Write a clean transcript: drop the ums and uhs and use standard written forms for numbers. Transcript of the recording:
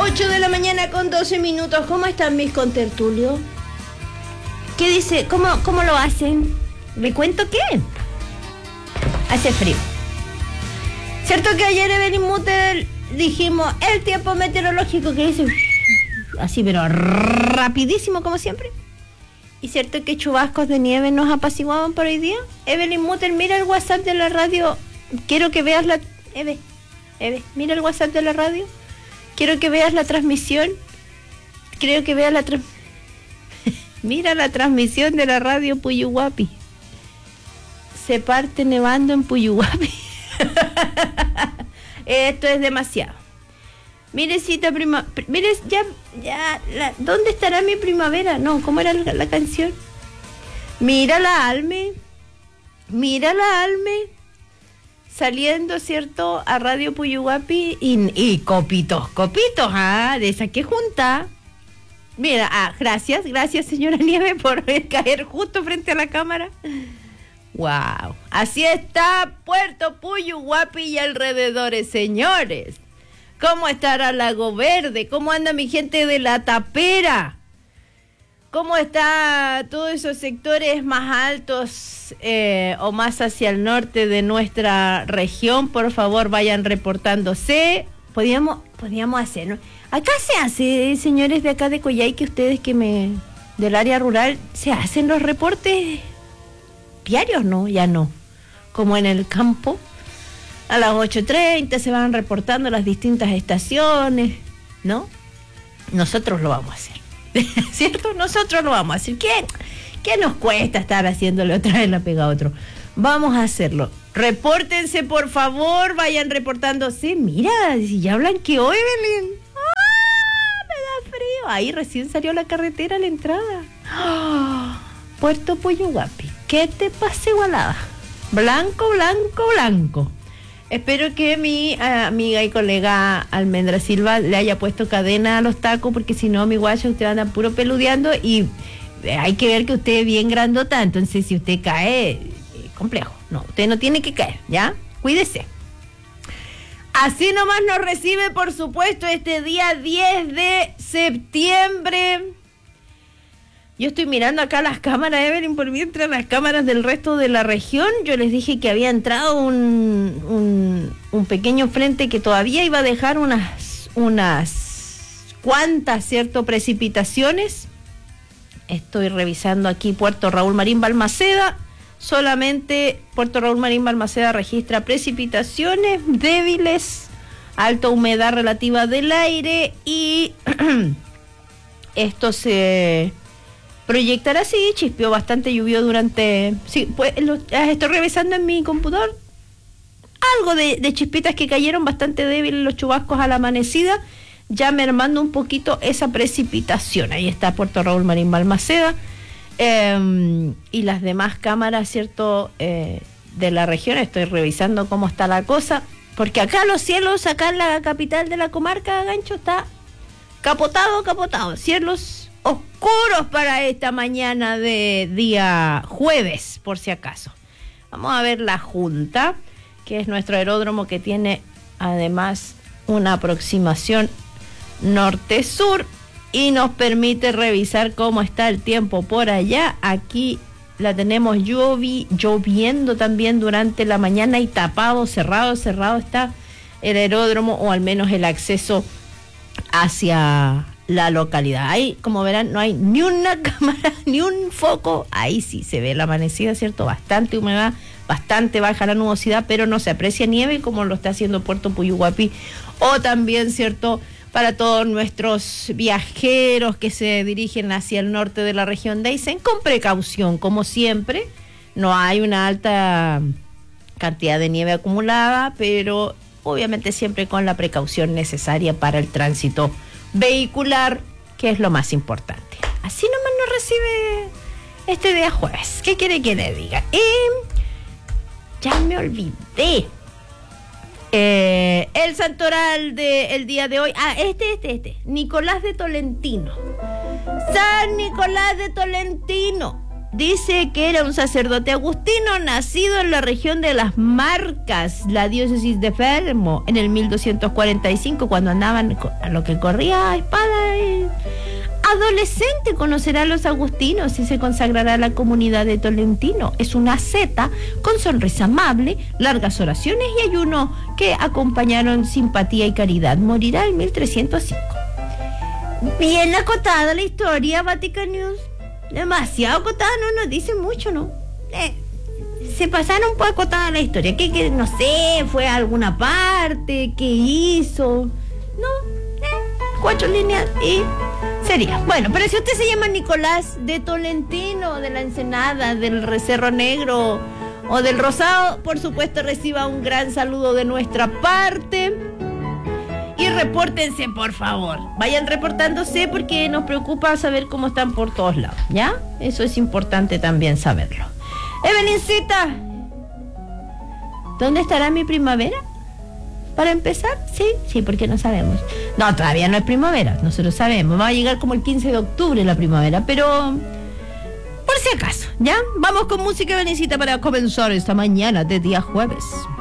8:12. ¿Cómo están mis contertulios? ¿Qué dice? ¿Cómo lo hacen? ¿Le cuento qué? Hace frío. ¿Cierto que ayer Evelyn Mutter dijimos el tiempo meteorológico que dice así, pero rapidísimo como siempre? ¿Y cierto que chubascos de nieve nos apaciguaban por hoy día? Evelyn Mutter, mira el WhatsApp de la radio. Quiero que veas la... Eve, mira el WhatsApp de la radio. Quiero que veas la transmisión. Creo que veas la Mira la transmisión de la radio Puyuhuapi. Se parte nevando en Puyuhuapi. Esto es demasiado. Mire, cita mire, ¿dónde estará mi primavera? No, ¿cómo era la canción? Mira la Alme. Saliendo, ¿cierto? A Radio Puyuhuapi y copitos, de esa que junta. Mira, gracias señora Nieve por caer justo frente a la cámara. Wow, así está Puerto Puyuhuapi y alrededores, señores. ¿Cómo estará Lago Verde? ¿Cómo anda mi gente de La Tapera? ¿Cómo está todos esos sectores más altos o más hacia el norte de nuestra región? Por favor, vayan reportándose. Podríamos hacer, ¿no? Acá se hace, señores de acá de Coyhaique, ustedes del área rural, se hacen los reportes diarios, ¿no? Ya no. Como en el campo. A las 8:30 se van reportando las distintas estaciones, ¿no? Nosotros lo vamos a hacer. ¿Cierto? Nosotros lo vamos a hacer. ¿Qué nos cuesta estar haciéndole otra vez la pega a otro? Vamos a hacerlo. Repórtense, por favor, vayan reportándose. Mira, si ya blanqueó Evelyn. Me da frío. Ahí recién salió la carretera a la entrada. Puerto Puyuhuapi. ¿Qué te pasa, igualada? Blanco. Espero que mi amiga y colega Almendra Silva le haya puesto cadena a los tacos, porque si no, mi guacha, usted anda puro peludeando y hay que ver que usted es bien grandota. Entonces, si usted cae, complejo. No, usted no tiene que caer, ¿ya? Cuídese. Así nomás nos recibe, por supuesto, este día 10 de septiembre. Yo estoy mirando acá las cámaras, Evelyn, por mientras las cámaras del resto de la región. Yo les dije que había entrado un pequeño frente que todavía iba a dejar unas cuantas, ¿cierto?, precipitaciones. Estoy revisando aquí Puerto Raúl Marín Balmaceda. Solamente Puerto Raúl Marín Balmaceda registra precipitaciones débiles, alta humedad relativa del aire y esto se proyectará así. Chispeó bastante, llovió durante... Sí, pues estoy revisando en mi computador. Algo de chispitas que cayeron bastante débiles, los chubascos a la amanecida, ya mermando un poquito esa precipitación. Ahí está Puerto Raúl Marín Balmaceda. Y las demás cámaras, ¿cierto?, de la región. Estoy revisando cómo está la cosa, porque acá los cielos, acá en la capital de la comarca, Gancho, está capotado. Cielos oscuros para esta mañana de día jueves, por si acaso. Vamos a ver la Junta, que es nuestro aeródromo que tiene además una aproximación norte-sur y nos permite revisar cómo está el tiempo por allá. Aquí la tenemos lloviendo también durante la mañana y tapado, cerrado está el aeródromo, o al menos el acceso hacia la localidad. Ahí, como verán, no hay ni una cámara, ni un foco. Ahí sí se ve la amanecida, ¿cierto? Bastante humedad, bastante baja la nubosidad, pero no se aprecia nieve como lo está haciendo Puerto Puyuhuapi, o también, ¿cierto?, para todos nuestros viajeros que se dirigen hacia el norte de la región de Aysén, con precaución, como siempre. No hay una alta cantidad de nieve acumulada, pero obviamente siempre con la precaución necesaria para el tránsito vehicular, que es lo más importante. Así nomás nos recibe este día jueves. ¿Qué quiere que le diga? Ya me olvidé. El santoral del día de hoy. Nicolás de Tolentino. San Nicolás de Tolentino. dice que era un sacerdote agustino nacido en la región de las Marcas, la diócesis de Fermo, en el 1245, cuando andaban a lo que corría espada. Adolescente conocerá a los agustinos y se consagrará a la comunidad de Tolentino. Es una asceta con sonrisa amable, largas oraciones y ayuno que acompañaron simpatía y caridad. Morirá en 1305. Bien acotada la historia, Vatican News. Demasiado acotada, no nos dice mucho, ¿no? Se pasaron un poco acotada la historia. Que no sé, fue a alguna parte, qué hizo. No, 4 líneas y sería. Bueno, pero si usted se llama Nicolás de Tolentino, de la Ensenada, del Cerro Negro o del Rosado, por supuesto reciba un gran saludo de nuestra parte. Y repórtense, por favor. Vayan reportándose porque nos preocupa saber cómo están por todos lados, ¿ya? Eso es importante también saberlo. Evelincita, ¿dónde estará mi primavera? Para empezar, sí, porque no sabemos. No, todavía no es primavera, nosotros sabemos. Va a llegar como el 15 de octubre la primavera, pero por si acaso, ¿ya? Vamos con música, Evelincita, para comenzar esta mañana de día jueves.